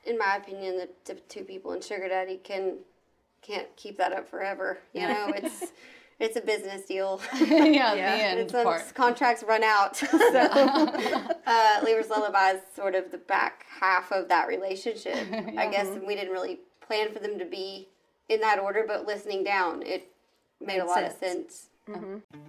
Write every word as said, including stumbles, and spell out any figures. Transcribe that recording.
in my opinion, the, the two people in Sugar Daddy can can't keep that up forever. You know, it's it's a business deal. yeah, the end it's when part. contracts run out. So, uh, Lever's Lullaby is sort of the back half of that relationship. yeah. I guess we didn't really plan for them to be in that order, but listening down, it made, made a lot sense. of sense. Mm-hmm.